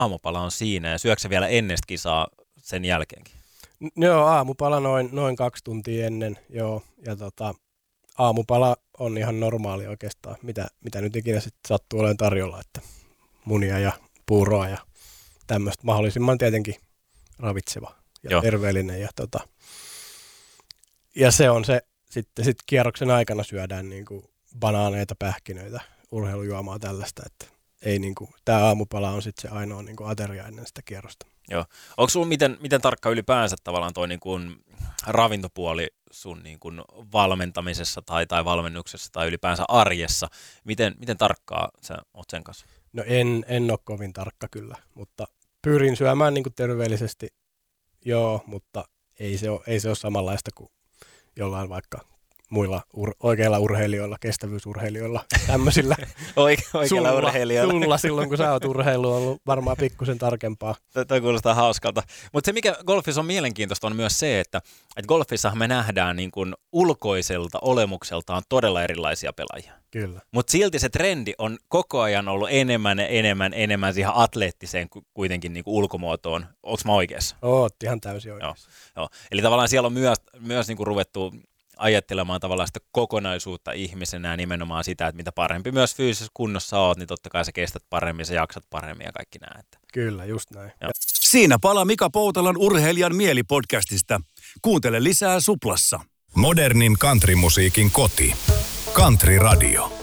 aamupala on siinä ja syöksä vielä ennen kisaa sen jälkeenkin? Joo, aamupala noin 2 tuntia ennen, joo. Ja aamupala on ihan normaali oikeastaan, mitä nyt ikinä sitten sattuu olemaan tarjolla, että munia ja puuroa ja tämmöistä mahdollisimman tietenkin ravitseva ja terveellinen. Ja se on se, sitten kierroksen aikana syödään niinku banaaneita, pähkinöitä, urheilujuomaa tällaista, että ei niinku, tämä aamupala on sitten se ainoa niinku ateria ennen sitä kierrosta. Joo. Onko sulla miten tarkka ylipäänsä tavallaan toi niinku ravintopuoli sun niinku valmentamisessa tai valmennuksessa tai ylipäänsä arjessa? Miten tarkkaa sä oot sen kanssa? No en ole kovin tarkka kyllä, mutta pyrin syömään niinku terveellisesti, joo, mutta ei se ole samanlaista kuin jollain vaikka muilla oikeilla urheilijoilla, kestävyysurheilijoilla, tämmöisillä. Oikeilla urheilijoilla. Sulla silloin, kun sä oot urheilu, on ollut varmaan pikkusen tarkempaa. Toi kuulostaa hauskalta. Mutta se, mikä golfissa on mielenkiintoista, on myös se, että golfissahan me nähdään niin kuin ulkoiselta olemukseltaan todella erilaisia pelaajia. Kyllä. Mutta silti se trendi on koko ajan ollut enemmän siihen atleettiseen kuitenkin niin kuin ulkomuotoon. Onko mä oikeassa? Oot ihan täysin oikeassa. Joo. Eli tavallaan siellä on myös niin kuin ruvettu ajattelemaan tavallaan sitä kokonaisuutta ihmisenä ja nimenomaan sitä, että mitä parempi myös fyysisessä kunnossa oot, niin totta kai sä kestät paremmin, sä jaksat paremmin ja kaikki nää. Kyllä, just näin. Siinä palaa Mika Poutalan Urheilijan mieli-podcastista. Kuuntele lisää Suplassa. Modernin countrymusiikin koti. Country Radio.